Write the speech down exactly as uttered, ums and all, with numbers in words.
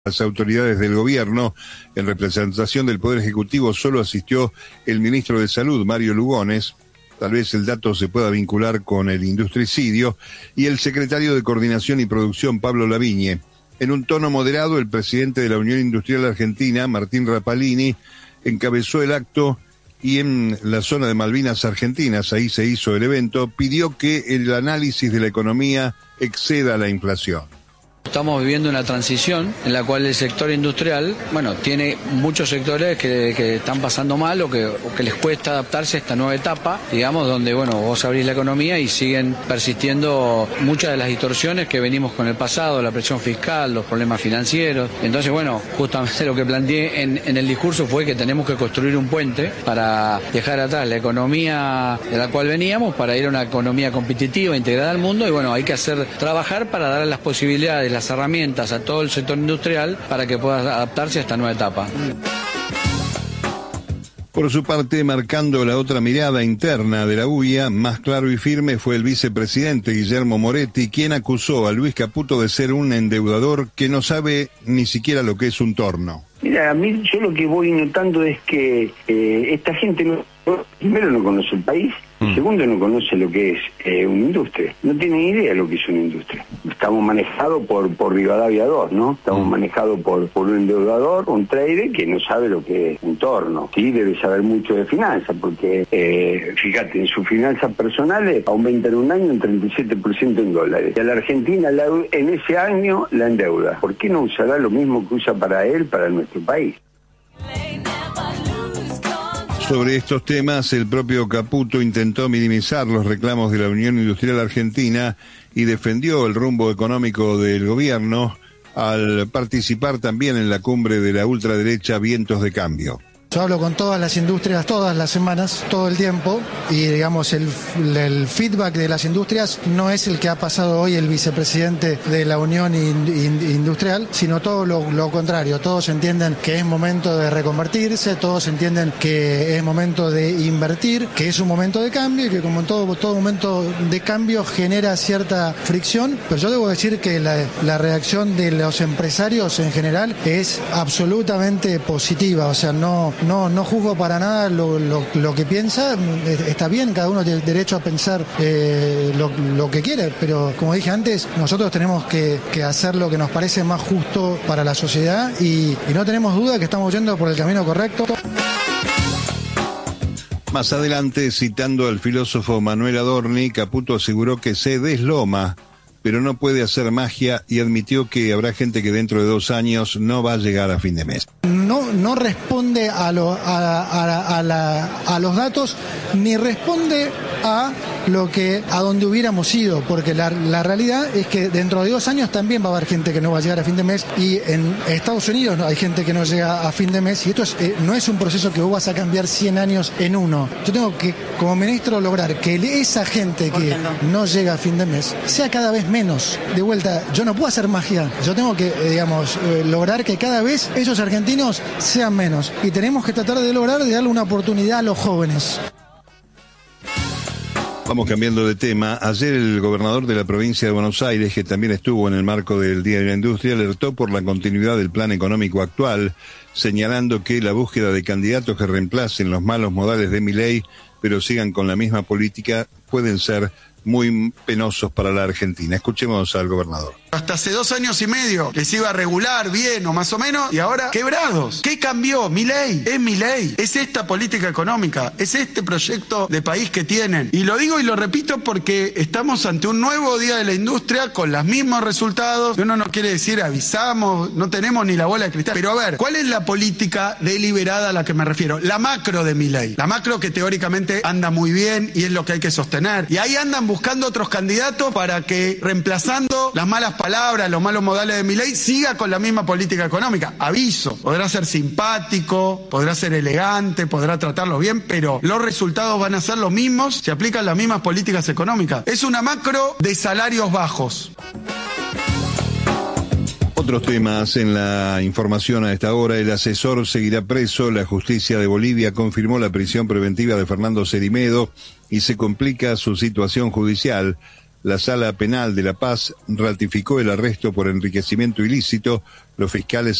Las autoridades del gobierno, en representación del Poder Ejecutivo, solo asistió el ministro de Salud, Mario Lugones, tal vez el dato se pueda vincular con el industricidio, y el secretario de Coordinación y Producción, Pablo Lavigne. En un tono moderado, el presidente de la Unión Industrial Argentina, Martín Rapalini, encabezó el acto y en la zona de Malvinas Argentinas, ahí se hizo el evento, pidió que el análisis de la economía exceda la inflación. Estamos viviendo una transición en la cual el sector industrial, bueno, tiene muchos sectores que, que están pasando mal o que, o que les cuesta adaptarse a esta nueva etapa, digamos, donde, bueno, vos abrís la economía y siguen persistiendo muchas de las distorsiones que venimos con el pasado, la presión fiscal, los problemas financieros. Entonces, bueno, justamente lo que planteé en, en el discurso fue que tenemos que construir un puente para dejar atrás la economía de la cual veníamos, para ir a una economía competitiva, integrada al mundo, y bueno, hay que hacer, trabajar para dar las posibilidades, las herramientas a todo el sector industrial para que pueda adaptarse a esta nueva etapa. Por su parte, marcando la otra mirada interna de la U I A, más claro y firme fue el vicepresidente Guillermo Moretti, quien acusó a Luis Caputo de ser un endeudador que no sabe ni siquiera lo que es un torno. Mira, a mí yo lo que voy notando es que eh, esta gente no, primero no conoce el país, y segundo no conoce lo que es eh, una industria, no tiene ni idea de lo que es una industria. Estamos manejados por, por Rivadavia dos, ¿no? Estamos mm. manejados por, por un endeudador, un trader que no sabe lo que es un torno. Sí, debe saber mucho de finanzas, porque eh, fíjate, en sus finanzas personales aumenta en un año un treinta y siete por ciento en dólares. Y a la Argentina la, en ese año la endeuda. ¿Por qué no usará lo mismo que usa para él, para nuestro país? Sobre estos temas, el propio Caputo intentó minimizar los reclamos de la Unión Industrial Argentina y defendió el rumbo económico del gobierno al participar también en la cumbre de la ultraderecha Vientos de Cambio. Yo hablo con todas las industrias todas las semanas, todo el tiempo, y digamos el, el feedback de las industrias no es el que ha pasado hoy el vicepresidente de la Unión Industrial, sino todo lo, lo contrario. Todos entienden que es momento de reconvertirse, todos entienden que es momento de invertir, que es un momento de cambio y que como en todo, todo momento de cambio genera cierta fricción, pero yo debo decir que la, la reacción de los empresarios en general es absolutamente positiva, o sea, no... No, no juzgo para nada lo, lo, lo que piensa, está bien, cada uno tiene derecho a pensar eh, lo, lo que quiere, pero como dije antes, nosotros tenemos que, que hacer lo que nos parece más justo para la sociedad y, y no tenemos duda que estamos yendo por el camino correcto. Más adelante, citando al filósofo Manuel Adorni, Caputo aseguró que se desloma, pero no puede hacer magia, y admitió que habrá gente que dentro de dos años no va a llegar a fin de mes. No, no responde a, lo, a, a, a, la, a los datos, ni responde a lo que a donde hubiéramos ido, porque la, la realidad es que dentro de dos años también va a haber gente que no va a llegar a fin de mes, y en Estados Unidos hay gente que no llega a fin de mes, y esto es, eh, no es un proceso que vos vas a cambiar cien años en uno. Yo tengo que, como ministro, lograr que esa gente que no? no llega a fin de mes sea cada vez menos. De vuelta, yo no puedo hacer magia, yo tengo que, eh, digamos, eh, lograr que cada vez esos argentinos sean menos, y tenemos que tratar de lograr de darle una oportunidad a los jóvenes. Vamos cambiando de tema. Ayer el gobernador de la provincia de Buenos Aires, que también estuvo en el marco del Día de la Industria, alertó por la continuidad del plan económico actual, señalando que la búsqueda de candidatos que reemplacen los malos modales de Milei, pero sigan con la misma política, pueden ser muy penosos para la Argentina. Escuchemos al gobernador. Hasta hace dos años y medio les iba a regular bien o más o menos, y ahora quebrados. ¿Qué cambió? Milei, es Milei, es esta política económica, es este proyecto de país que tienen. Y lo digo y lo repito porque estamos ante un nuevo Día de la Industria con los mismos resultados. Uno no quiere decir avisamos, no tenemos ni la bola de cristal. Pero a ver, ¿cuál es la política deliberada a la que me refiero? La macro de Milei. La macro que teóricamente anda muy bien y es lo que hay que sostener. Y ahí andan buscando otros candidatos para que, reemplazando las malas palabras, los malos modales de Milei, siga con la misma política económica. Aviso, podrá ser simpático, podrá ser elegante, podrá tratarlo bien, pero los resultados van a ser los mismos si aplican las mismas políticas económicas. Es una macro de salarios bajos. Otros temas en la información a esta hora. El asesor seguirá preso. La justicia de Bolivia confirmó la prisión preventiva de Fernando Cerimedo y se complica su situación judicial. La Sala Penal de La Paz ratificó el arresto por enriquecimiento ilícito los fiscales